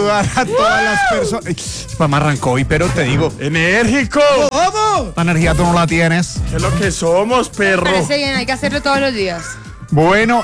saludar a todas las personas. Mamá arrancó hoy, pero te digo, ¡enérgico! ¿cómo? La energía tú no la tienes. ¿Qué es lo que somos, perro? Parece bien, hay que hacerlo todos los días. Bueno,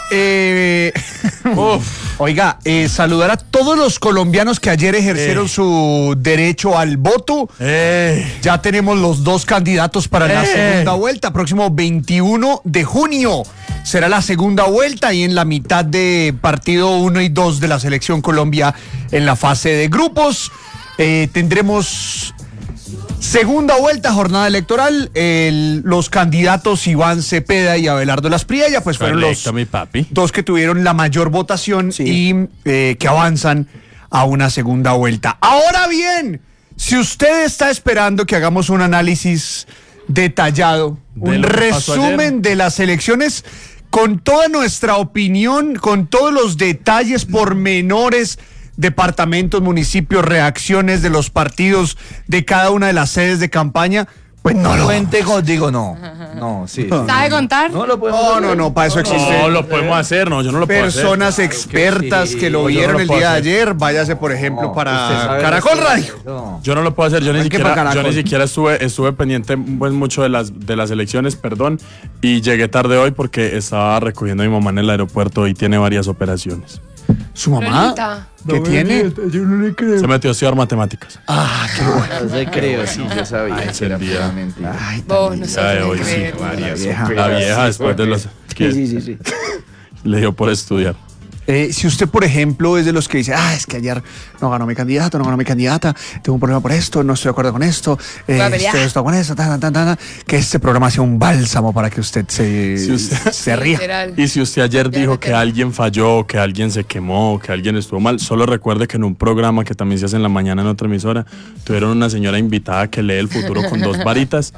oiga, saludar a todos los colombianos que ayer ejercieron su derecho al voto. Ya tenemos los dos candidatos para la segunda vuelta. Próximo 21 de junio será la segunda vuelta y en la mitad de partido 1 y 2 de la Selección Colombia en la fase de grupos. Tendremos segunda vuelta, jornada electoral. Los candidatos Iván Cepeda y Abelardo Lasprilla, pues fueron los dos que tuvieron la mayor votación y que avanzan a una segunda vuelta. Ahora bien, si usted está esperando que hagamos un análisis detallado, un resumen de las elecciones con toda nuestra opinión, con todos los detalles pormenores, departamentos, municipios, reacciones de los partidos de cada una de las sedes de campaña, pues no lo cuente contigo, no. No, sí. ¿Sabe contar? No lo podemos No, para eso existe. No lo podemos hacer, no, yo no lo puedo hacer. Personas expertas que lo vieron el día de ayer. Váyase, por ejemplo, para Caracol Radio. Yo no lo puedo hacer, yo ni siquiera estuve pendiente pues, mucho de las elecciones, perdón, y llegué tarde hoy porque estaba recogiendo a mi mamá en el aeropuerto y tiene varias operaciones. ¿Su mamá? Lolita. ¿Qué tiene? Yo no le creo. Se metió a estudiar matemáticas. Ah, qué bueno. No le creo, sí, yo sabía. Ay, Vos no Ya de hoy, sabes sí. La vieja después de los... Sí. Le dio por estudiar. Si usted, por ejemplo, es de los que dice, es que ayer no ganó mi candidato, no ganó mi candidata, tengo un problema por esto, no estoy de acuerdo con esto, estoy con eso, que este programa sea un bálsamo para que usted se ría. Literal. Y si usted ayer dijo que alguien falló, que alguien se quemó, que alguien estuvo mal, solo recuerde que en un programa que también se hace en la mañana en otra emisora, tuvieron una señora invitada que lee el futuro con 2 varitas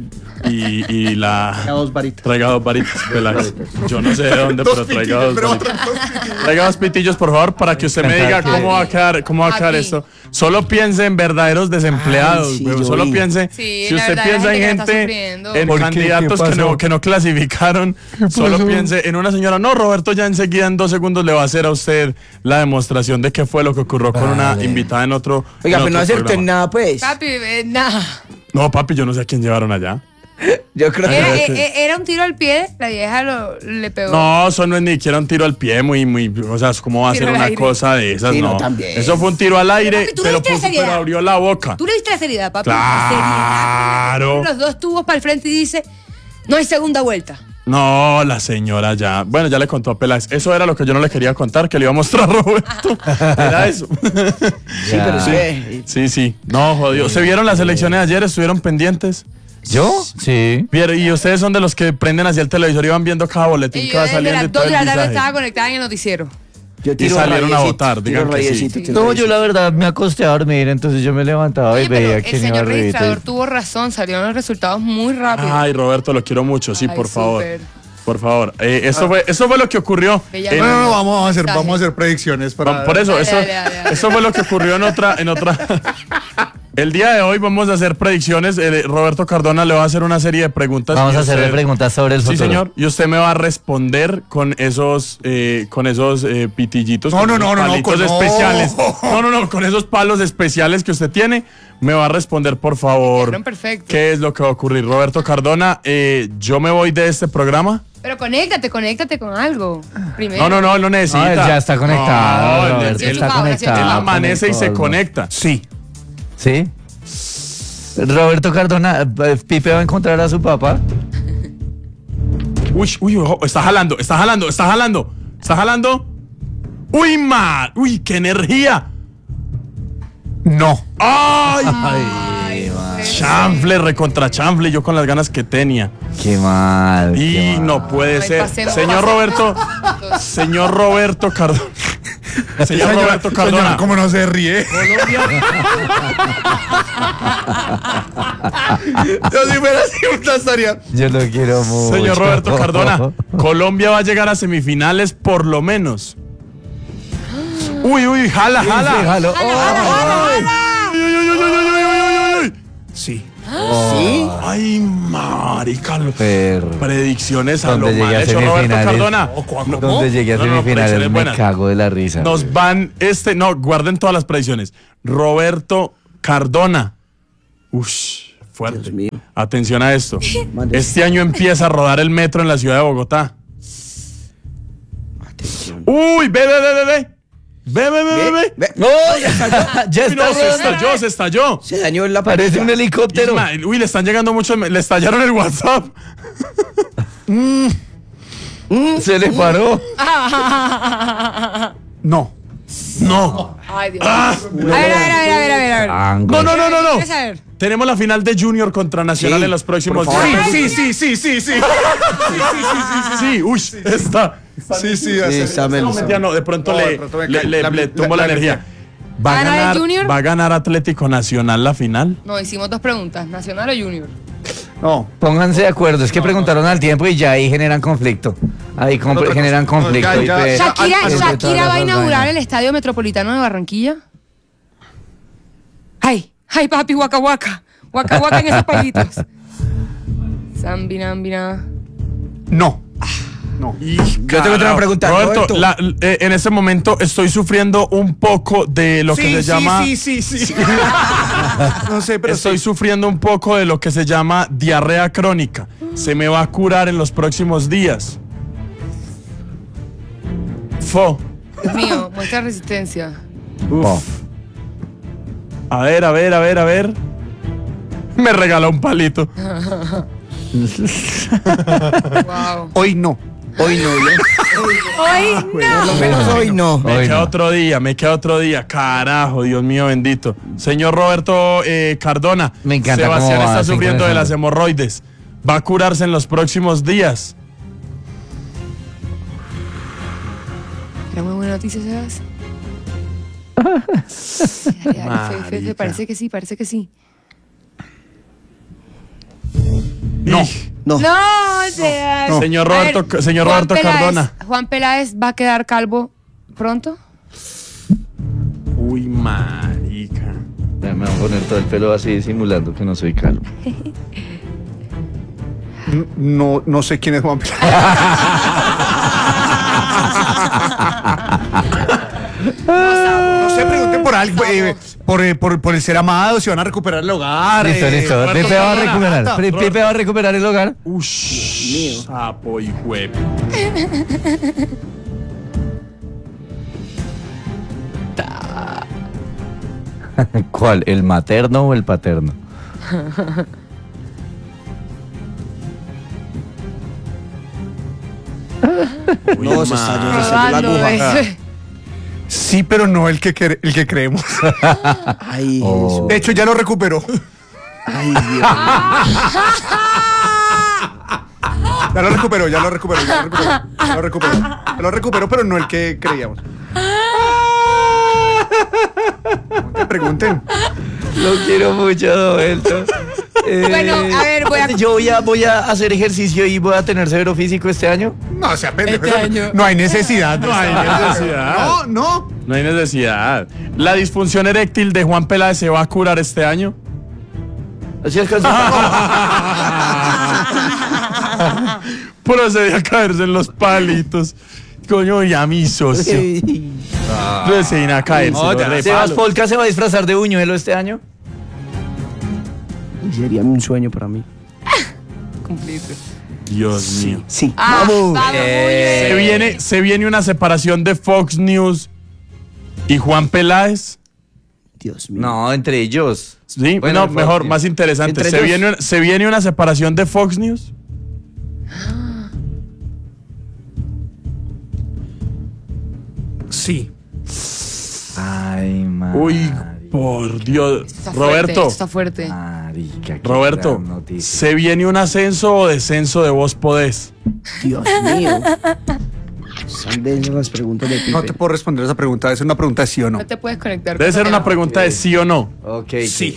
y la... Traiga 2 varitas. Yo no sé de dónde, pero traiga 2 varitas. Traiga 2 pitillos, por favor, para que usted me diga cómo va a quedar esto. Solo piense en verdaderos desempleados. Solo piense, si usted piensa en gente, en candidatos que no clasificaron, solo piense en una señora. No, Roberto ya enseguida en 2 segundos le va a hacer a usted la demostración de qué fue lo que ocurrió con una invitada en otro. Oiga, pero no acerten nada, pues. Papi, nada. No, papi, yo no sé a quién llevaron allá. Yo creo que Era un tiro al pie, la vieja le pegó. No, eso no es ni siquiera un tiro al pie, o sea, ¿cómo va a ser una cosa de esas? Sí, no, también. Eso fue un tiro al aire, Pero, papi, pero abrió la boca. ¿Tú le diste la seriedad, papi? Claro. Los 2 tubos para el frente y dice, no hay segunda vuelta. No, la señora ya. Bueno, ya le contó a Peláez. Eso era lo que yo no le quería contar, que le iba a mostrar a Roberto. Era eso. sí, pero Sí. No, jodido. ¿Se vieron las elecciones de ayer? ¿Estuvieron pendientes? ¿Yo? Sí. Y ustedes son de los que prenden hacia el televisor y van viendo cada boletín que va saliendo y todo el las 2 de la tarde mensaje. estaba conectada en el noticiero. Y salieron a votar, digan que sí. No, yo la verdad me acosté a dormir, entonces yo me levantaba y veía quién iba a el señor registrador tuvo razón, salieron los resultados muy rápido. Ay, Roberto, lo quiero mucho, sí, por favor. Por favor, eso fue lo que ocurrió. No, vamos a hacer predicciones para... Por eso, eso fue lo que ocurrió en otra. El día de hoy vamos a hacer predicciones. Roberto Cardona le va a hacer una serie de preguntas. Vamos a hacerle preguntas sobre el futuro. Sí, señor. Y usted me va a responder con esos pitillitos. Palitos especiales. No, con esos palos especiales que usted tiene. Me va a responder, por favor. Perfecto. ¿Qué es lo que va a ocurrir? Roberto Cardona, yo me voy de este programa. Pero conéctate con algo. Primero. No, él no necesita. Él ya está conectado. Él está conectado. Él amanece y se conecta. Sí. ¿Sí? Roberto Cardona, Pipe va a encontrar a su papá. Uy, ojo, está jalando. Uy, man. Uy, qué energía. No. Ay, chanfle, recontra chanfle, yo con las ganas que tenía. Qué mal. Y no puede ser. Señor Roberto Cardona. Señor Roberto Cardona. Señor, ¿cómo no se ríe? Yo si fuera así una historia. Yo lo quiero mucho. Señor Roberto Cardona, Colombia va a llegar a semifinales por lo menos. Jala. Sí. ¿Sí? Ay, marica. Pero Predicciones a lo donde mal llegué a hecho, Roberto semifinales, Cardona. donde llegué a semifinales predicciones me buenas. cago de la risa. Nos van, guarden todas las predicciones. Roberto Cardona. Ush, fuerte. Dios mío. Atención a esto. Mande. Este año empieza a rodar el metro en la ciudad de Bogotá. Atención. Uy, ve. Ve. ¡No! Ya Uy, no, está. se estalló. Se dañó la Parece un pared. helicóptero. Isma, uy, le están llegando muchos, le estallaron el WhatsApp. Se le paró. No. No. Ay, Dios. A ver. No. ¿Quieres saber? Tenemos la final de Junior contra Nacional en los próximos por favor. días. Sí, uy, está. Sí, Sí, está Melissa. Ya no, de pronto No, de le pronto me cae le tumbo la energía. ¿Va a ganar el Junior? ¿Va a ganar Atlético Nacional la final? No, hicimos 2 preguntas, ¿Nacional o Junior? No. Pónganse de acuerdo, es que preguntaron al tiempo y ya ahí generan conflicto. Ahí generan conflicto. ya, y ya. pues- Shakira entre todas va a las inaugurar vainas. el Estadio Metropolitano de Barranquilla. Ay, papi, waka waka. Waka waka en esos palitos. Zambinambina. No. Yo tengo otra pregunta, Roberto, Roberto. en este momento estoy sufriendo un poco de lo que se llama. Sí. No sé, pero Estoy sí. sufriendo un poco de lo que se llama diarrea crónica. Se me va a curar en los próximos días. Dios mío, muestra resistencia. Oh. A ver. Me regaló un palito. Wow. Hoy no. Hoy no, ¿ya? Hoy Por lo menos hoy no. Me Hoy queda no. otro día. Carajo, Dios mío bendito. Señor Roberto Cardona. Me encanta Sebastián cómo va está sufriendo de sincronizando. las hemorroides. Va a curarse en los próximos días. Era muy buena noticia, Sebas. Dale, parece que sí. No. No. No, Sebas. Señor A ver, Roberto, señor Juan Roberto Peláez, Cardona. ¿Juan Peláez va a quedar calvo pronto? Uy, marica. Me voy a poner todo el pelo así simulando que no soy calvo. No sé quién es Juan Peláez. No sé, pregunten por algo, por el ser amado, si van a recuperar el hogar. Listo. Roberto Pipe va a Cardona. recuperar. Pipe va a recuperar el hogar. Ush, sapo y huevo. ¿Cuál? ¿El materno o el paterno? No, se estalló la Probando aguja. eso. Sí, pero no el que creemos. Ay, Oh. Jesús. De hecho, ya lo recuperó. Ay, Dios mío. Ya lo recuperó, pero no el que creíamos. Pregunten. Lo quiero mucho, Roberto. Bueno, a ver, Yo voy a hacer ejercicio y voy a tener severo físico este año. No, sea pendejo. Este año. No hay necesidad. No hay necesidad. No. No hay necesidad. La disfunción eréctil de Juan Peláez se va a curar este año. Así es que Procede a caerse en los palitos. Coño, ya mi socio. Procede a caerse. No, los ya. repalos. Sebas Polka se va a disfrazar de buñuelo este año. Sería un sueño para mí. Cumpliste. Dios mío. Sí. Vamos. Se viene una separación de Fox News y Juan Peláez. Dios mío. No, entre ellos. Sí, Bueno, no, Fox mejor, News. más interesante. Entre ellos. Se viene una separación de Fox News. Sí. Ay, madre. Uy, por Dios. Está Roberto, Fuerte, está fuerte. Marica, qué Roberto, gran noticia. ¿se viene un ascenso o descenso de Vos Podés? Dios mío. Son de esas preguntas de Pipe. No te puedo responder esa pregunta. Es una pregunta de sí o no. No te puedes conectar. Debe con ser una Santiago. pregunta de sí o no. Ok. Sí.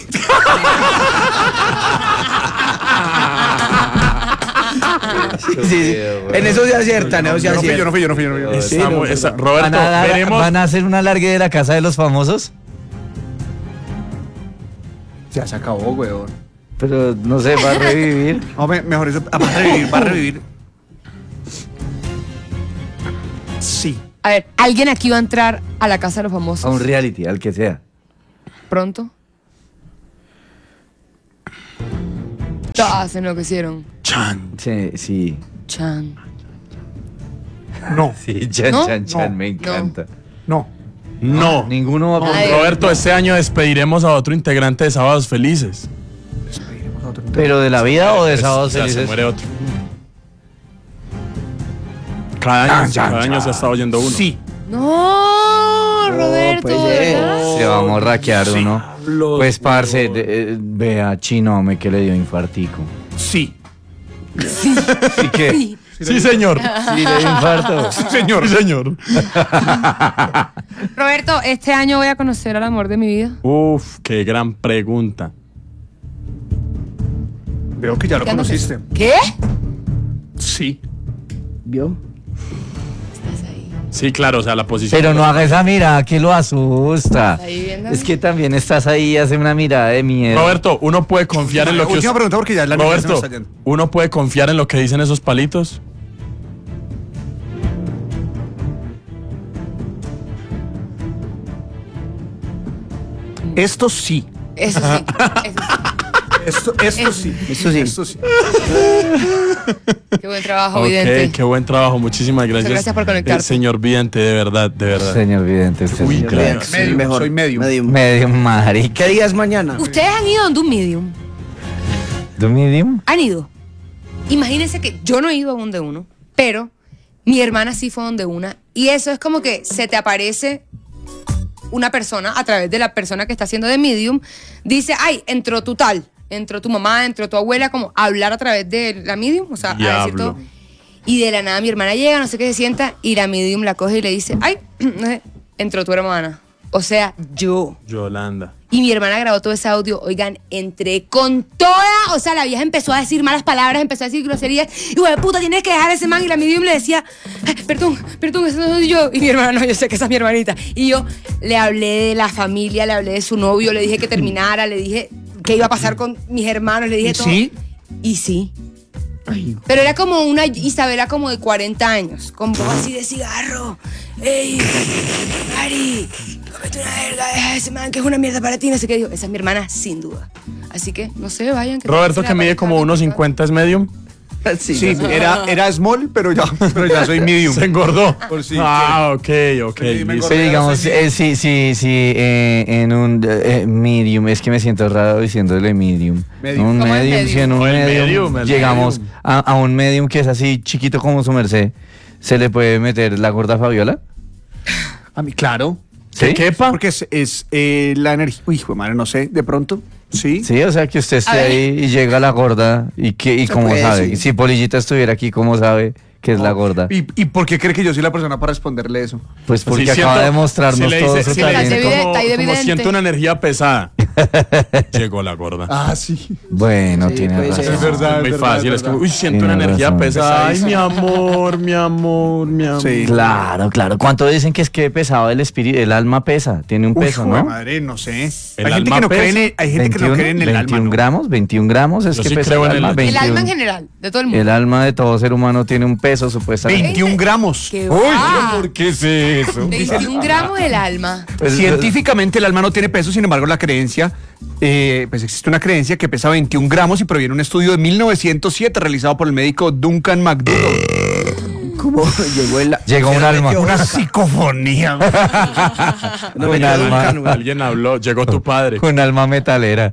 Sí. En eso se acierta, no se Yo no acierta. fui yo. Sí, Está no, muy- pero- está- Roberto, veremos. ¿Van a hacer un alargue de la casa de los famosos? Ya se acabó, weón. Pero no sé, va a revivir. Hombre, mejor eso. Va a revivir, va a revivir. Sí. A ver, ¿alguien aquí va a entrar a la casa de los A famosos un reality, al que sea. pronto? Se enloquecieron. Chan. Sí, sí. Chan. No. Sí, Chan, ¿No? Chan, Chan, No. me encanta. No. No. Ninguno va a poner. Ay. Roberto, este año despediremos a otro integrante de Sábados Felices. ¿Pero de la vida o de Sábados O sea, se Felices? muere otro. Cada año se está oyendo uno. Sí. No, Roberto, pues, ¿verdad? Se va a morraquear uno. Los- Pues, parce, vea, Chinome que le dio infartico. Sí. ¿Y qué? Sí. Sí, señor. Sí, le dio infarto. Señor. Sí, señor. Roberto, este año voy a conocer al amor de mi vida. Uf, qué gran pregunta. Veo que ya lo ¿Qué andas conociste. ¿Qué? Sí. ¿Vio? Sí, claro, o sea, la posición. Pero no haga esa mirada que lo asusta. Ahí viéndome. Es que también estás ahí y hace una mirada de miedo. Roberto, uno puede confiar en lo que Última pregunta porque ya la niña se Roberto, nos está yendo. uno puede confiar en lo que dicen esos palitos. Esto sí. Eso sí, eso sí. Esto sí. Eso sí. Esto sí. Qué buen trabajo, Ok, vidente. qué buen trabajo, muchísimas gracias. gracias por conectarte. Señor Vidente, de verdad, de verdad. Señor Vidente, usted es un crack. Sí, Medium, mejor. soy medium. Medio marica. ¿Qué días mañana? ¿Ustedes han ido donde un medium? ¿Do medium? ¿Han ido? Imagínense que yo no he ido a donde uno, pero mi hermana sí fue donde una. Y eso es como que se te aparece una persona a través de la persona que está haciendo de medium. Dice, ay, entró tu tal, entró tu mamá, entró tu abuela, como a hablar a través de la medium, o sea, a decir Diablo. todo. Y de la nada mi hermana llega, no sé qué, se sienta y la medium la coge y le dice, ay, no sé, entró tu hermana. O sea, yo. Yolanda. Y mi hermana grabó todo ese audio. Oigan, entré con toda. O sea, la vieja empezó a decir malas palabras, empezó a decir groserías. Y güey, puta, tienes que dejar a ese man. Y la medium le decía, perdón, ese no soy yo. Y mi hermana, no, yo sé que esa es mi hermanita. Y yo le hablé de la familia, le hablé de su novio, le dije que terminara, le dije qué iba a pasar con mis hermanos, le dije todo. ¿Sí? Y sí. Pero era como una Isabela como de 40 años, con voz así de cigarro. ¡Ey! ¡Ari! ¡Cómete una verga! Deja a ese man que es una mierda para ti. No sé qué dijo. Esa es mi hermana, sin duda. Así que, no sé, vayan. Roberto, que mide como 1.50, es medium. Sí, era small, pero ya soy medium. Se engordó. Por si ok, listo. engordé. Pero digamos, sí, en un medium, es que me siento raro diciéndole medium. Medium. Un ¿Cómo es medium, medium? si en un No, el medium, medium, el llegamos medium. a un medium que es así chiquito como su merced, ¿se le puede meter la gorda Fabiola? A mí, claro. ¿Sí? ¿Que quepa? Porque es la energía. Uy, hijo de madre, no sé, de pronto. Sí. Sí, o sea que usted esté A ver. ahí y llega la gorda y Se cómo puede, sabe. sí. Si Polillita estuviera aquí, ¿cómo sabe que es la gorda? ¿Y por qué cree que yo soy la persona para responderle eso? Pues porque Sí, acaba siento- de mostrarnos si le todo dice- su si le dice talento. evidente, como, ahí de como evidente. siento una energía pesada. Llegó la gorda. Ah, sí. Bueno, Sí, tiene puede ser. razón. Es verdad. Es muy verdad, fácil, es es como, verdad. uy, siento Tiene una energía razón. pesada. Ay, mi Pesadísimo. amor, mi amor, mi amor. Sí. Claro, claro. ¿Cuánto dicen que es que pesado el espíritu? El alma pesa, tiene un Uy, peso, hijo de ¿no? madre, no sé. ¿El Hay gente alma que no cree pesa? en hay gente que no cree en el 21 alma. ¿no? gramos, 21 gramos es Yo que sí pesa creo el en alma. el- El 21. alma en general, de todo el mundo. El alma de todo ser humano tiene un peso, supuestamente. 21 gramos. ¿Qué va? ¿Por qué es eso? 21 gramos el alma. Pues, Científicamente el alma no tiene peso, sin embargo la creencia, pues existe una creencia que pesa 21 gramos y proviene de un estudio de 1907 realizado por el médico Duncan McDougall. ¿Cómo llegó el... Llegó un alma. Una psicofonía. No, un me alma. Duncan, güey. Alguien habló, llegó tu padre. Un alma metalera.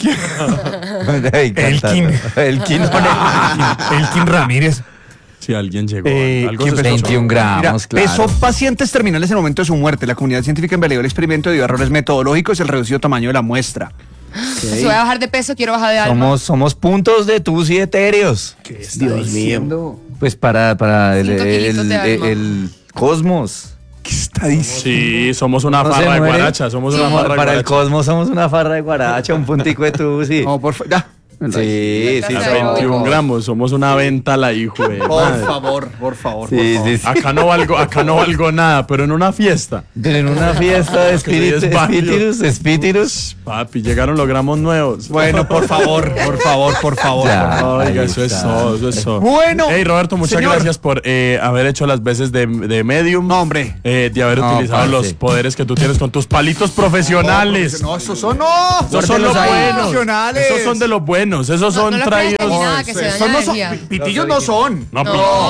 Elkin. Elkin. Elkin Ramírez. Si alguien llegó. Algo ¿quién se pesó? escuchó. 21 gramos, Mira, claro. pesó pacientes terminales en el momento de su muerte. La comunidad científica invalidó el experimento debido a errores metodológicos y el reducido tamaño de la muestra. Si voy a bajar de peso, quiero bajar de alma. Somos puntos de tus y etéreos. Dios mío. Pues para el, 5 kilitos de alma. el cosmos. ¿Qué está diciendo? Sí, somos una ¿No se farra de muere? guaracha. Somos una farra de Para el guaracha. cosmos somos una farra de guaracha, un puntico de tusi. No, por favor. Ya. Sí, sí, Clase A de 21 aeróbico. gramos, somos una venta la hijo de madre. Por favor. Sí, sí, sí. Acá no valgo nada, pero en una fiesta. En una fiesta de Que soy esbagio. espíritus. Papi, llegaron los gramos nuevos. Bueno, por favor. Ya. Oiga, ahí eso es está. todo, eso es todo. Bueno, Hey, Roberto, muchas señor. gracias por haber hecho las veces de medium. No, hombre. De haber No, utilizado parce. los poderes que tú tienes con tus palitos profesionales. No, esos son Esos son los Guárdelos ahí. buenos. Profesionales. Esos son de los buenos. Esos No son los traídos. prestes ni nada, que se daña Esos la no son. energía. Pitillos no son. No,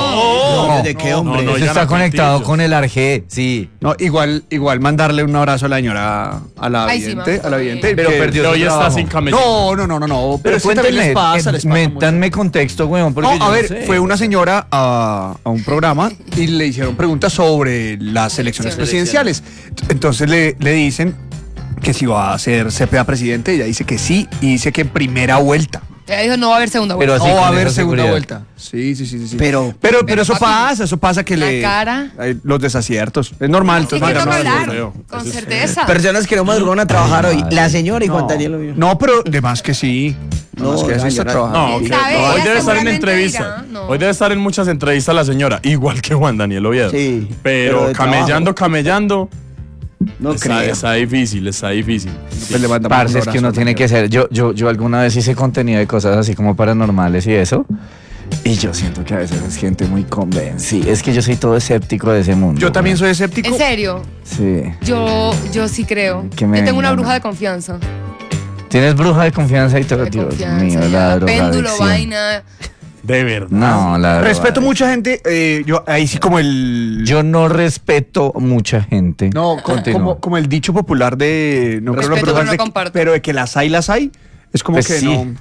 No. ¿De qué, hombre? no, Eso ya está no, conectado pitillos. con el Arge, sí. No, igual mandarle un abrazo a la señora, a la Ay, sí, vidente, mamá. a la vidente. Pero que- perdió Que su hoy está trabajo. sin camello. No. Pero sí también cuéntenme, les pasa mucho. métanme contexto, weón, porque yo No, a no ver, sé. fue una señora a un programa y le hicieron preguntas sobre las elecciones presidenciales. Entonces le dicen que si va a ser Cepeda presidente, ella dice que sí y dice que en primera vuelta. Ella dijo, no va a haber segunda Pero vuelta. así No va a con haber esa segunda seguridad. vuelta. Sí. Pero Pero eso papi, pasa que la le cara. los desaciertos. Es normal. Es que entonces, toca no, hablar, feo. con Eso es certeza. personas que no madrugaron a trabajar hoy. La señora y Juan Daniel hoy. No, pero de más que sí. No, Más que sí está señora. trabajando. No, ok. ¿Sabe? No, Ella hoy debe estar en seguramente entrevista. dirá, no. Hoy debe estar en muchas entrevistas la señora, igual que Juan Daniel Oviedo. Sí, Pero pero de camellando, No creo. está difícil. Pues le mandamos Parce, un es que abrazo uno a la tiene que señora. ser. Yo alguna vez hice contenido de cosas así como paranormales y eso. Y yo siento que a veces es gente muy convencida. Es que yo soy todo escéptico de ese mundo. Yo también soy escéptico. En serio, Sí. yo sí creo. Que me Yo tengo una vengan. bruja de confianza. Tienes bruja de confianza y todo. De Dios confianza, mío, ya. la Péndulo, drogadicción. vaina. De verdad. No, la Respeto drogadicción. mucha gente. Yo ahí sí como el. Yo no respeto mucha gente. No, Continúa. como el dicho popular de. No creo en las Respeto, brujas pero no de- comparto. pero de que las hay. Es como Pues que sí. no.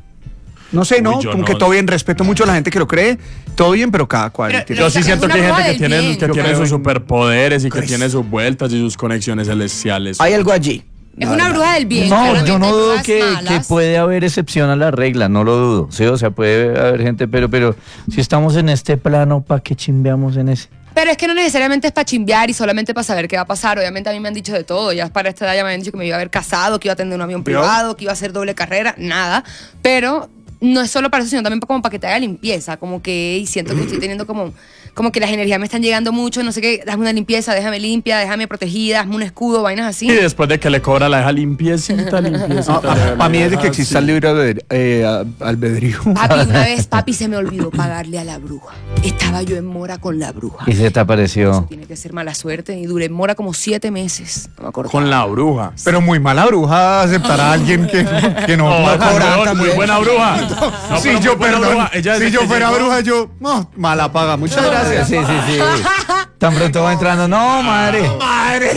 No sé, ¿no? Uy, yo Como no. que todo bien. Respeto mucho a la gente que lo cree. Todo bien, pero cada cual. Pero- tiene- Yo sí Es siento una que hay bruja gente que del tiene, bien. que Yo tiene creo sus en- superpoderes y que tiene sus vueltas y sus conexiones celestiales. Hay algo allí. Es una bruja del bien. No, claramente yo no hay dudo brujas que malas. puede haber excepción a la regla, no lo dudo. Sí, o sea, puede haber gente, pero si estamos en este plano, ¿para qué chimbeamos en ese? Pero es que no necesariamente es para chimbear y solamente para saber qué va a pasar. Obviamente a mí me han dicho de todo. Ya para esta edad ya me han dicho que me iba a haber casado, que iba a tener un avión privado, que iba a hacer doble carrera, nada. Pero no es solo para eso, sino también como para que te haga limpieza. Como que y siento que estoy teniendo como que las energías me están llegando mucho, no sé qué, hazme una limpieza, déjame limpia, déjame protegida, hazme un escudo, vainas así. Y después de que le cobra la deja limpiecita. Para mí, desde que exista el libre albedrío. Papi, una vez, papi, se me olvidó pagarle a la bruja. Estaba yo en mora con la bruja. Y se te apareció. Tiene que ser mala suerte. Y duré en mora como 7 meses. No me acuerdo. Con la bruja. Pero muy mala bruja aceptará a alguien que no No, va a cobrar muy también. buena bruja. No, Si pero yo, muy buena perdón, bruja. Ella si desde yo que fuera llegó- bruja, yo, no, mala paga. Muchas gracias. Sí. Tan pronto va entrando, no, madre. Madre.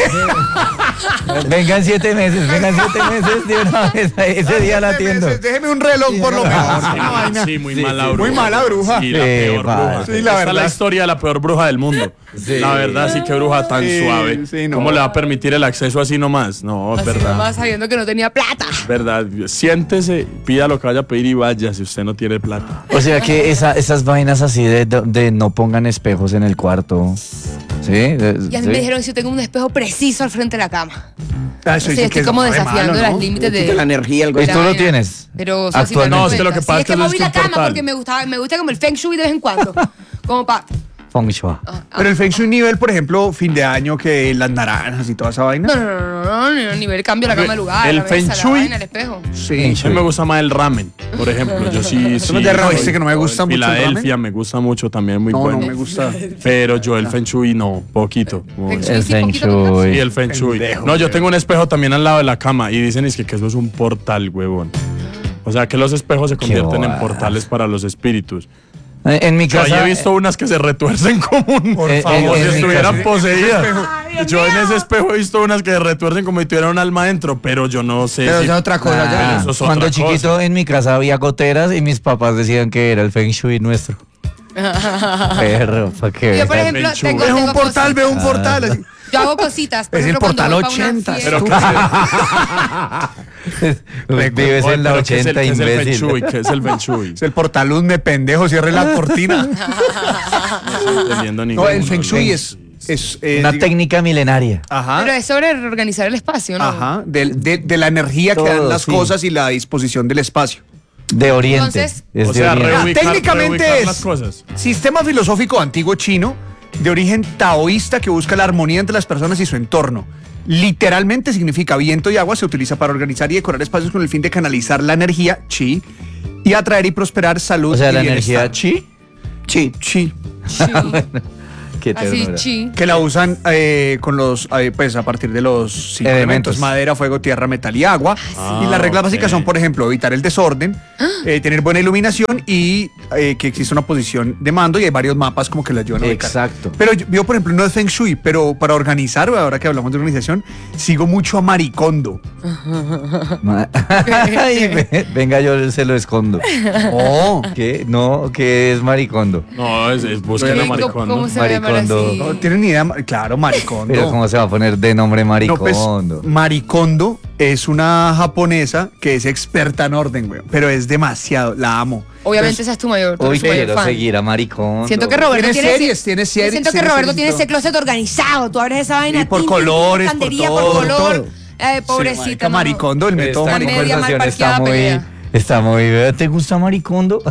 Vengan 7 meses de una vez. Ese día la atiendo. Déjeme un reloj por lo menos. Una vaina. Sí, muy mala bruja. Muy mala bruja. Sí, la Sí, peor padre. bruja. Sí, la Esta es verdad. la historia de la peor bruja del mundo. La verdad, sí, que bruja tan Sí, suave. sí, no. ¿Cómo le va a permitir el acceso así nomás? No, es Así verdad. nomás sabiendo que no tenía plata. Verdad. Siéntese, pida lo que vaya a pedir y vaya si usted no tiene plata. O sea que esas vainas así de no pongan espejos en el cuarto. ¿Sí? Y a mí me dijeron que yo tengo un espejo preciso al frente de la cama. Eso Sí, dicen que estoy es como re desafiando malo, ¿no? las límites Quita la de... energía, algo ¿Y así. tú lo vaina. tienes? Pero eso sí me Actualmente. doy No, es que lo cuenta. que pasa Sí, es que moví no es la un cama portal. porque me gusta como el feng shui de vez en cuando. Como pa... Feng Shui. Pero el Feng Shui nivel, por ejemplo, fin de año, que las naranjas y toda esa vaina. No, nivel cambio la cama de lugar, El la mesa, feng la shui- vaina, el espejo. Sí. A mí me gusta más el ramen, por ejemplo. Yo sí. Somos de ramen. Dice que no me gusta mucho el Filadelfia me gusta mucho también, muy No, bueno. no me gusta. Pero yo el feng shui no, poquito. Feng shui, El sí, Feng poquito, poquito. Shui. Y el feng shui. No, yo tengo un espejo también al lado de la cama y dicen es que eso es un portal, huevón. O sea que los espejos se convierten en bobada. portales para los espíritus. En mi Yo ahí casa. he visto unas que se retuercen como un, Por como favor, si en mi estuvieran casa. poseídas. Yo en ese espejo he visto unas que se retuercen como si tuviera un alma dentro, pero yo no sé. Pero si- es otra cosa Ah, ya. eso es Cuando otra chiquito cosa. en mi casa había goteras y mis papás decían que era el Feng Shui nuestro. Perro, ¿para qué? Yo, por vean. ejemplo, Feng shui. tengo Veo un portal, cositas. veo un portal. así. Yo hago cositas. Por Es el ejemplo, cuando portal voy pa' una 80. fiesta- Pero Vives en la Oye, pero ¿qué es 80, el feng imbécil. shui? ¿Qué es el feng shui? Es el portaluz, me pendejo, cierre la cortina. No estoy entendiendo No, ninguno. el Feng Shui es Una técnica milenaria. Ajá. Pero es sobre reorganizar el espacio, ¿no? Ajá. De la energía que Todo, dan las sí. cosas y la disposición del espacio. De Oriente. Entonces, es O de sea, Oriente. técnicamente reubicar es- las cosas. Sistema filosófico antiguo chino de origen taoísta que busca la armonía entre las personas y su entorno. Literalmente significa viento y agua, se utiliza para organizar y decorar espacios con el fin de canalizar la energía chi y atraer y prosperar salud O sea, y la bienestar. energía chi. Chi, chi. sí. Qué Así, ternura. chi. Que la usan con los, pues a partir de los 5 elementos: Elementos. madera, fuego, tierra, metal y agua. Ah, Y las reglas ok. básicas son, por ejemplo, evitar el desorden, tener buena iluminación y que exista una posición de mando, y hay varios mapas como que le ayudan a ubicar. Exacto. Pero yo, por ejemplo, no es Feng Shui, pero para organizar, ahora que hablamos de organización, sigo mucho a Maricondo. Ay, venga, yo se lo escondo. Oh. ¿Qué? No, ¿qué es maricondo? No, es busquen a ¿Cómo- Maricondo. ¿Cómo se va a llamar Maricondo. así? No tienen ni idea. Claro, Maricondo. Pero ¿cómo se va a poner de nombre No, pues, maricondo? Maricondo es una japonesa que es experta en orden, güey. Pero es demasiado, la amo. Obviamente esa es tu mayor, tú Uy, eres su mayor quiero fan. seguir a maricondo. Siento que Roberto Tiene tiene series, tiene series. Siento que tiene Roberto series y tiene ese todo. closet organizado. Tú abres esa vaina. Y por tin, tin, tin, colores, por estantería, todo, por color. todo. Pobrecita. marica, no. Maricondo, el método Esta Maricondo. Maricondo. Media mal conversación parqueada pelea. está muy... ¿Te gusta maricondo?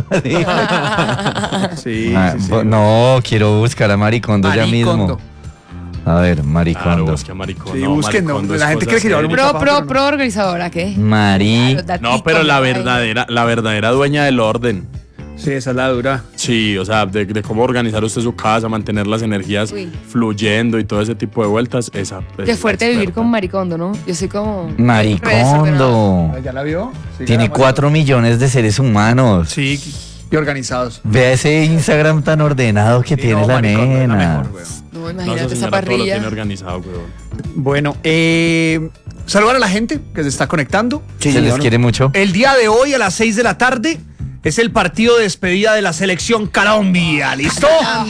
Sí, Ah, sí, sí. No, quiero buscar a maricondo ya Maricondo. mismo. A ver, Claro, maricondo. busque a Maricondo. Sí, busquen, no, Maricondo es la gente cosa cree que yo hablo seria. mucho. Pro organizadora, ¿qué? Mari... Los daticos, No, pero la vaina. verdadera dueña del orden. Sí, esa es la dura. Sí, o sea, de cómo organizar usted su casa, mantener las energías Uy. fluyendo y todo ese tipo de vueltas, esa. Qué fuerte vivir con Maricondo, ¿no? Yo soy como... Maricondo. ¿Ya la vio? Sí, Tiene la- 4 millones de seres humanos. Sí, y organizados. Ve ese Instagram tan ordenado que Sí, tiene no, la Maricondo es la nena. mejor, güey. No, No, imagínate esa esa señora todo lo parrilla. tiene organizado, weón. Bueno, saludar a la gente que se está conectando. Sí, Se les señor. quiere mucho. El día de hoy a las 6 de la tarde es el partido de despedida de la selección Colombia. ¿Listo?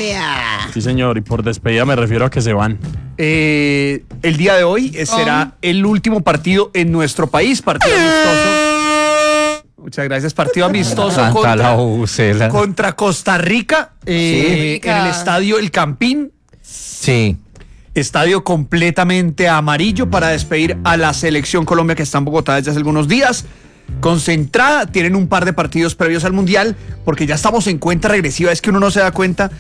Sí, señor, y por despedida me refiero a que se van. El día de hoy será el último partido en nuestro país, partido amistoso. Muchas gracias, partido amistoso Santa la bucela. contra Costa Rica en el estadio El Campín. Sí. Estadio completamente amarillo para despedir a la selección Colombia que está en Bogotá desde hace algunos días. Concentrada, tienen un par de partidos previos al Mundial, porque ya estamos en cuenta regresiva, es que uno no se da cuenta,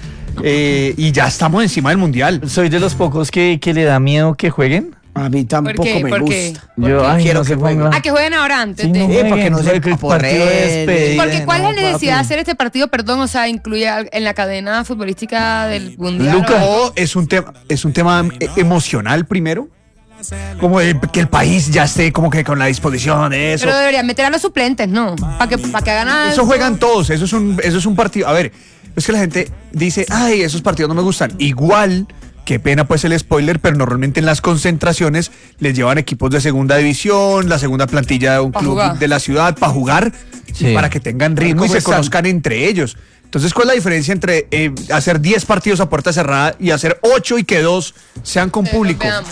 y ya estamos encima del Mundial. Soy de los pocos que le da miedo que jueguen. A mí tampoco qué? me ¿Por qué? gusta. Yo, ay, Quiero no se que jueguen. ponga. Ah, que jueguen ahora antes Sí, de... no para que jueguen, no se el partido de aporreen. despedida. Porque ¿cuál es la necesidad de papi. hacer este partido, perdón, o sea, incluye en la cadena futbolística del Mundial? Lucas, o- es un tema emocional primero, como de que el país ya esté como que con la disposición de eso. Pero deberían meter a los suplentes, ¿no? Para que hagan algo. Eso juegan todos, eso es un partido. A ver, es que la gente dice, ay, esos partidos no me gustan. Igual, qué pena pues el spoiler, pero normalmente en las concentraciones les llevan equipos de segunda división, la segunda plantilla de un Pa' club jugar. de la ciudad para jugar, Sí. para que tengan ritmo y ¿Cómo se están? conozcan entre ellos. Entonces, ¿cuál es la diferencia entre hacer 10 partidos a puerta cerrada y hacer 8 y que 2 sean con público? Veamos.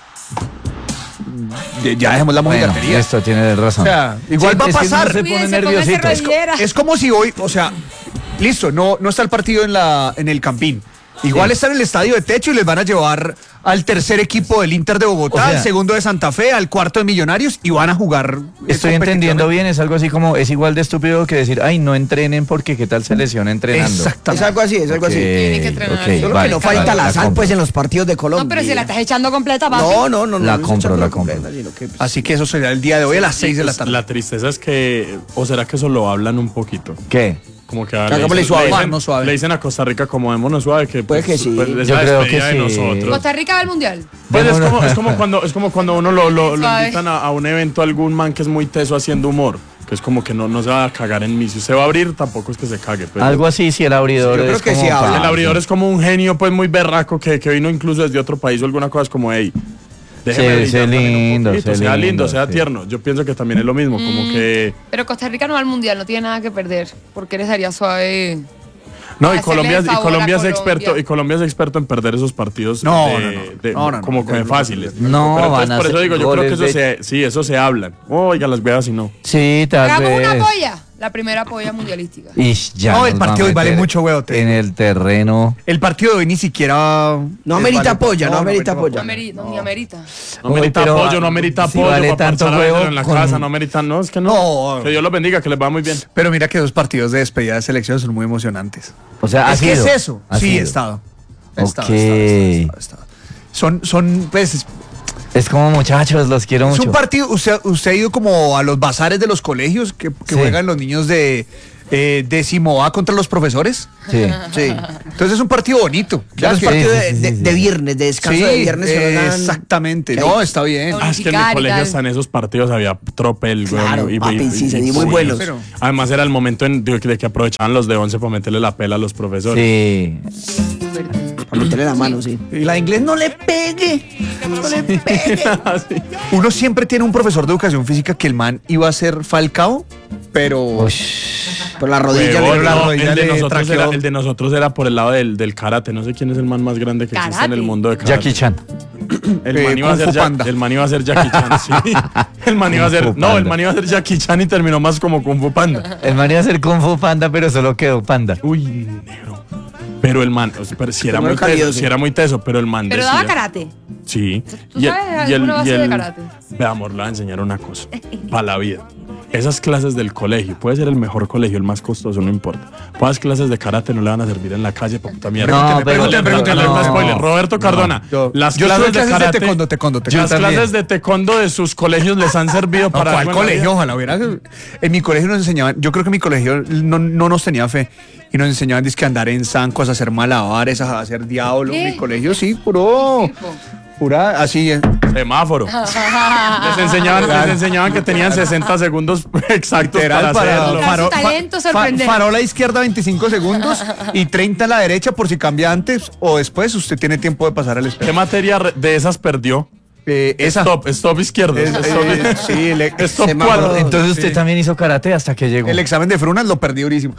Ya dejemos la Bueno, mojigatería. esto tiene razón. O sea, igual va a es que uno pasar. se pone Cuídense, pónganse nerviosito. rodilleras. Es como si hoy, o sea, listo, no está el partido en el Campín. Igual está en el estadio de techo y les van a llevar al tercer equipo del Inter de Bogotá, O sea, al segundo de Santa Fe, al cuarto de Millonarios y van a jugar. Estoy entendiendo bien, es algo así como, es igual de estúpido que decir, ay, no entrenen porque qué tal se lesiona entrenando. Es Exactamente. algo así, es algo así. Tiene que entrenar. ok, Solo Solo vale, que no falta vale, la sal compro. pues en los partidos de Colombia. No, pero si la estás echando completa, papi. No, La no compro, echándolo la compro. completa, sino que, pues, Así que eso será el día de hoy a las 6 de la Pues, tarde. La tristeza es que, o será que eso lo hablan un poquito. ¿Qué? Como que Hagámosle suave. No suave. le dicen a Costa Rica como démonos suave que Puede que sí. es Yo la creo despedida que de sí. nosotros. Costa Rica va al Mundial. Pues Démonos- es como cuando uno lo Suave. invitan a un evento a algún man que es muy teso haciendo humor, que es como que no se va a cagar en mí. Si usted va a abrir, tampoco es que se cague. Pero Algo así, si el abridor Yo creo es que como sí habla. pa- el abridor es como un genio pues muy berraco que vino incluso desde otro país o alguna cosa, es como, hey, déjeme Sí, brillar sé también un lindo, poquito, sé sea lindo, lindo, sea sí. tierno. Yo pienso que también es lo mismo, como que... Pero Costa Rica no va al Mundial, no tiene nada que perder. Porque les daría suave. No, y hacerle Colombia, el favor a Colombia es Colombia. experto, y Colombia es experto en perder esos partidos No, no, como que fáciles. No, Pero van entonces, a por eso hacer digo, yo creo que goles eso eso se habla. Oiga, las veas y no. Sí, tal Hagamos vez. una polla. La primera polla mundialística. Y ya No, el nos va a partido hoy vale meter mucho, huevo. en el terreno. El partido de hoy ni siquiera... No amerita polla, no amerita polla. Ni amerita. No amerita pero, apoyo, no amerita si apoyo vale para tanto parchar a huevo Benero en la con- casa, no amerita, no, es que no. No. Que Dios los bendiga, que les va muy bien. Pero mira que 2 partidos de despedida de selección son muy emocionantes. O sea, ¿ha Es que sido? es eso. ¿Ha Sí, he sido? estado. Ok. Son, pues, Es como muchachos, los quiero es mucho. un partido, usted ha ido como a los bazares de los colegios que Sí. juegan los niños de décimo A contra los profesores. Sí. Sí. Entonces es un partido bonito. Claro, es sí, partido sí, sí, sí. de viernes, de descanso de viernes. que juegan- exactamente. que No, hay- está bien. Ahora- Ah, es que en mi Unificar y colegio tal. hasta en esos partidos había tropel, güey. Claro, papi, sí, se dio muy sí. buenos. Pero- Además era el momento de que aprovechaban los de 11 para meterle la pela a los profesores. Sí. Para meterle la mano, sí. Y la de inglés no le pegue. No le pegue. Uno siempre tiene un profesor de educación física que el man iba a ser Falcao, pero Por la rodilla. Huevón, le- la no, rodilla el, de le nosotros traqueó. era, el de nosotros era por el lado del karate. No sé quién es el man más grande que existe en el Karate. mundo de karate. Jackie Chan. El man, iba a Kung ser Fu Panda. el man iba a ser Jackie Chan, sí. El man iba a Kung ser. Fu No, el Panda. man iba a ser Jackie Chan y terminó más como Kung Fu Panda. El man iba a ser Kung Fu Panda, pero solo quedó panda. Uy, negro. Pero el man, o sea, pero si era Como muy el calidoso. teso, si era muy teso, pero el man Pero decía. daba karate. Sí. ¿Tú sabes alguna base de karate? Ve, amor, le voy a enseñar una cosa. Para la vida. Esas clases del colegio, puede ser el mejor colegio, el más costoso, no importa. Esas clases de karate no le van a servir en la calle, pa' puta mierda. No, pero- Pregúntale, no. un spoiler. Roberto Cardona, Yo- las yo clases estuve de en clases de karate, taekwondo. las también. clases de taekwondo de sus colegios les han servido No, para ¿cuál algo en la colegio? vida? Ojalá hubiera. En mi colegio nos enseñaban, yo creo que mi colegio no nos tenía fe y nos enseñaban dizque a andar en zancos, a hacer malabares, a hacer diablo. ¿Qué? Mi colegio sí, pura, así. Semáforo. les enseñaban que tenían 60 segundos exactos Literal, para hacerlo. Su talento sorprendente. farola izquierda 25 segundos y 30 a la derecha por si cambia antes o después. Usted tiene tiempo de pasar al ¿Qué espejo. materia de esas perdió? Esa. Stop izquierdo. Sí, Stop semáforo. 4. Entonces usted también hizo karate hasta que llegó. el examen de Frunas lo perdí durísimo.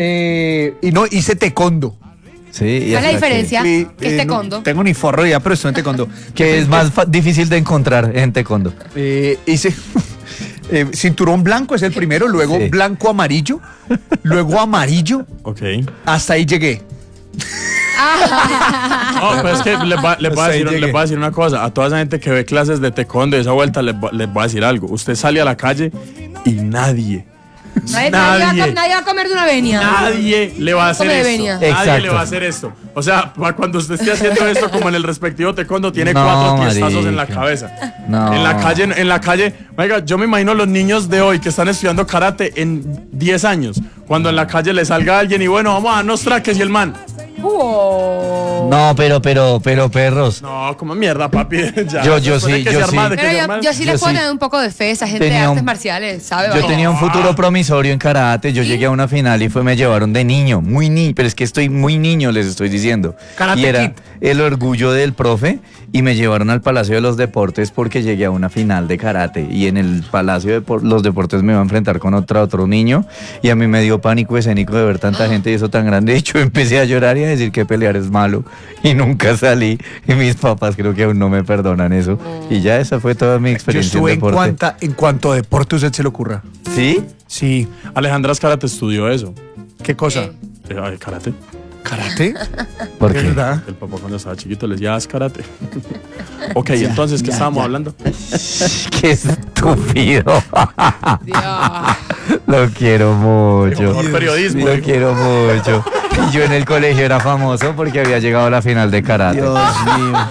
Y no, hice taekwondo. Sí, y ¿Cuál es la hasta diferencia? Sí, ¿Qué es no taekwondo? tengo ni forro ya, pero estoy en taekwondo. Que es más difícil de encontrar en taekwondo. Hice cinturón blanco, es el primero, luego Sí. blanco amarillo, luego amarillo, Ok. hasta ahí llegué. No, pero es que les voy a ahí llegué. decir una cosa. A toda esa gente que ve clases de taekwondo de esa vuelta, les voy a decir algo. Usted sale a la calle y nadie Nadie va a comer de una venia. Nadie le va a hacer Come esto. venia. Nadie Exacto. le va a hacer esto. O sea, cuando usted esté haciendo esto como en el respectivo taekwondo, tiene No, 4 tiestazos en la marica. cabeza. No. En la calle, oiga, yo me imagino los niños de hoy que están estudiando karate en 10 años, cuando en la calle le salga alguien y bueno, vamos a darnos traques y el man. No, pero perros. No, como mierda, papi. Ya, Yo después de sí, que yo se arma, sí. de que Pero se yo, arma. yo sí le Yo puedo sí. tener un poco de fe. Esa gente de Tenía artes un- marciales, ¿sabe? Yo Vamos. tenía un futuro promisorio en karate, yo llegué a una final y me llevaron de niño, muy niño, pero es que estoy muy niño, les estoy diciendo. Karate y era Kid. el orgullo del profe y me llevaron al Palacio de los Deportes porque llegué a una final de karate y en el Palacio de los Deportes me iba a enfrentar con otro niño y a mí me dio pánico escénico de ver tanta gente y eso tan grande. De hecho, empecé a llorar y a decir que pelear es malo y nunca salí y mis papás creo que aún no me perdonan eso. Y ya esa fue toda mi Yo experiencia estuve en deporte. en cuanto a deporte usted se le ocurra. ¿Sí? Sí. Alejandra Karate estudió eso. ¿Qué cosa? Karate. ¿Karate? ¿Por ¿De qué? verdad? El papá cuando estaba chiquito le decía, haz karate. Ok, entonces, ¿qué estábamos hablando? Qué estúpido. Dios. Lo quiero mucho. Mejor periodismo. Lo dijo. quiero mucho. Y yo en el colegio era famoso porque había llegado a la final de karate. Dios mío.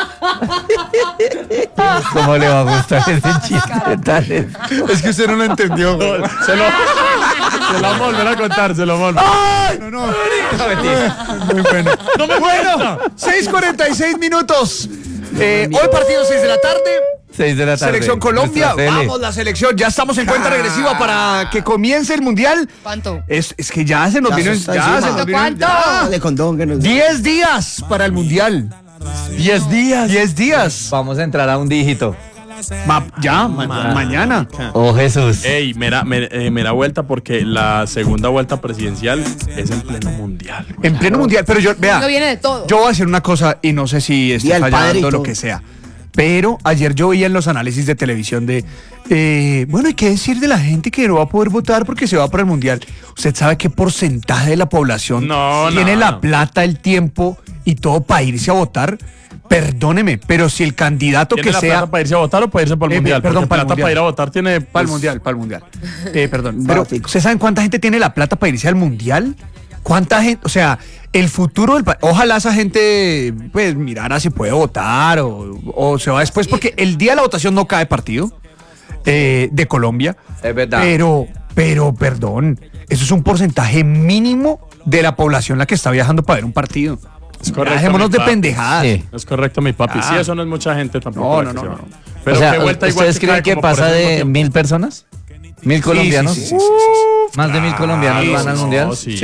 ¿Cómo le va a gustar ese chiste tan Es que usted no lo entendió. güey. Se lo vamos a volver a contar, se lo vamos a volver. No. Muy bueno. ¡No me Bueno, 6:46 minutos. Hoy partido 6 de la tarde. 6 de la tarde? Selección Colombia. Nuestra tele. Vamos, la selección. Ya estamos en cuenta regresiva para que comience el mundial. ¿Cuánto? Es que ya se nos Ya vino. se está Ya encima. se nos vino. ¿Cuánto? ya. De condón que nos... 10 días para el mundial. 10 días. 10 días. Vamos a entrar a un dígito. Mañana. Oh, Jesús. Ey, mera vuelta porque la segunda vuelta presidencial es en pleno mundial. En pleno mundial. Pero yo, No vea, viene de todo. yo voy a decir una cosa y no sé si Día estoy del padre y fallando o lo todo. que sea. Pero ayer yo veía en los análisis de televisión bueno, hay que decir de la gente que no va a poder votar porque se va para el Mundial. ¿Usted sabe qué porcentaje de la población tiene la plata, el tiempo y todo para irse a votar? Perdóneme, pero si el candidato que sea... ¿Tiene la plata para irse a votar o para irse para el Mundial? Perdón, para el Mundial. Para ir a votar tiene... Para el Mundial. Perdón. Pero, ¿ustedes saben cuánta gente tiene la plata para irse al Mundial? ¿Cuánta gente? O sea, el futuro del país... Ojalá esa gente, pues, mirara si puede votar o se va después, porque el día de la votación no cae partido de Colombia. Es verdad. Pero, perdón, eso es un porcentaje mínimo de la población la que está viajando para ver un partido. Es correcto. Dejémonos de pendejadas. Sí. Es correcto, mi papi. Sí, eso no es mucha gente tampoco. No. Pero o sea, qué vuelta igual ¿ustedes creen que pasa de 1000 personas? ¿1000 colombianos? Sí. ¿Más de 1000 colombianos van al Mundial? Sí.